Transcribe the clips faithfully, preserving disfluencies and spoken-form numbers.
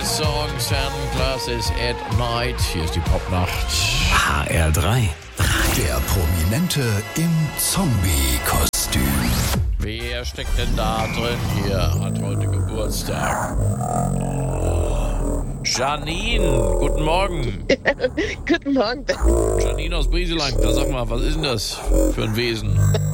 Songs and Glasses at Night. Hier ist die Popnacht. H R drei. Der Prominente im Zombie-Kostüm. Wer steckt denn da drin? Hier hat heute Geburtstag. Oh. Janine, guten Morgen. Guten Morgen. Janine aus Brieselang, da sag mal, was ist denn das für ein Wesen?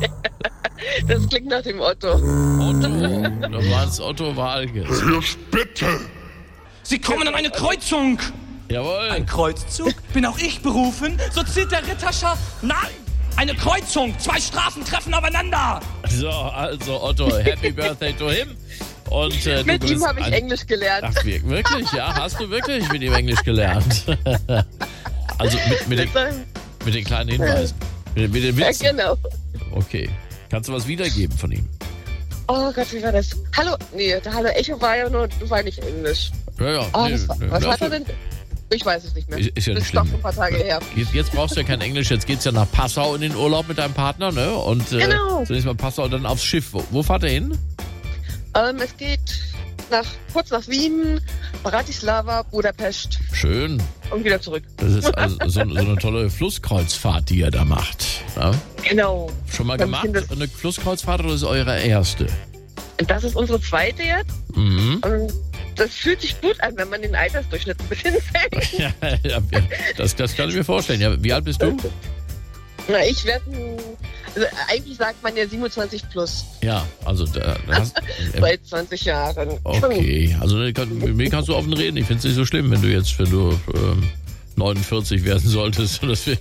Das klingt nach dem Otto. Otto, du meinst Otto Walkes. Bitte! Sie kommen an eine Kreuzung! Jawohl. Ein Kreuzzug? Bin auch ich berufen? So zählt der Ritterschar. Nein! Eine Kreuzung! Zwei Straßen treffen aufeinander! So, also Otto, Happy Birthday to him. Und, äh, Mit du ihm bist habe ich ein... Englisch gelernt. Ach, wirklich? Ja, hast du wirklich mit ihm Englisch gelernt? Also mit, mit, den, mit den kleinen Hinweisen. Mit, mit den Ja, Witzen. genau. Okay. Kannst du was wiedergeben von ihm? Oh Gott, wie war das? Hallo, nee, der Hallo Echo war ja nur, du war nicht Englisch. Ja, ja. Oh, nee, das war, nee, was dafür- hat er denn? Ich weiß es nicht mehr. Ist, ist ja das nicht ist doch schlimm. schon ein paar Tage her. Jetzt, jetzt brauchst du ja kein Englisch, jetzt geht's ja nach Passau in den Urlaub mit deinem Partner, ne? Und äh, Genau. zunächst mal Passau und dann aufs Schiff. Wo, wo fahrt ihr hin? Ähm, es geht nach, kurz nach Wien, Bratislava, Budapest Schön. und wieder zurück. Das ist also so, so eine tolle Flusskreuzfahrt, die ihr da macht. Ja? Genau. Schon mal Beim gemacht? Kindes- Eine Flusskreuzfahrt oder ist es eure erste? Und das ist unsere zweite jetzt. Mhm. Und das fühlt sich gut an, wenn man den Altersdurchschnitt ein bisschen senkt. Ja, ja, das, das kann ich mir vorstellen. Ja, wie alt bist du? Na, ich werde, also eigentlich sagt man ja siebenundzwanzig plus, Ja, also da, da hast, äh, seit zwanzig Jahren. okay. Also ne, kann, mit mir kannst du offen reden. Ich finde es nicht so schlimm, wenn du jetzt, wenn du ähm, neunundvierzig werden solltest. Das wir,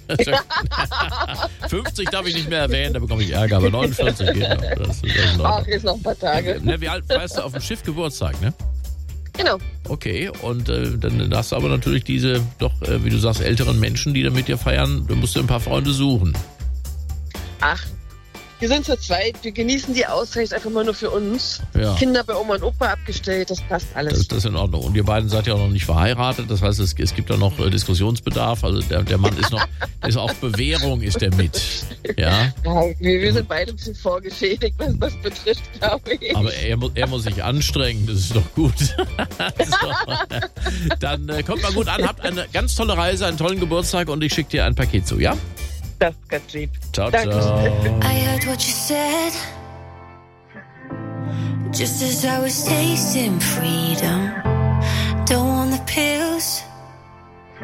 fünfzig darf ich nicht mehr erwähnen, da bekomme ich Ärger, aber neunundvierzig geht noch. Das ist in Ach, Ordnung. jetzt noch ein paar Tage. Ne, wie alt weißt du auf dem Schiff Geburtstag, ne? Genau. Okay, und äh, dann hast du aber natürlich diese, doch, äh, wie du sagst, älteren Menschen, die da mit dir feiern. Du musst dir ein paar Freunde suchen. Ach, wir sind zu zweit, wir genießen die Auszeit einfach mal nur für uns. Ja. Kinder bei Oma und Opa abgestellt, das passt alles. Das, das ist in Ordnung. Und ihr beiden seid ja auch noch nicht verheiratet. Das heißt, es, es gibt da noch äh, Diskussionsbedarf. Also der, der Mann ist noch, ist auf Bewährung ist er mit. Ja. Ja, wir, wir sind beide ein bisschen vorgeschädigt, was das betrifft, glaube ich. Aber er, mu- er muss sich anstrengen, das ist doch gut. So. Dann äh, kommt mal gut an, habt eine ganz tolle Reise, einen tollen Geburtstag und ich schicke dir ein Paket zu, ja? Das ist ganz lieb. Ciao, Danke. ciao. I heard what you said, just as I was tasting freedom.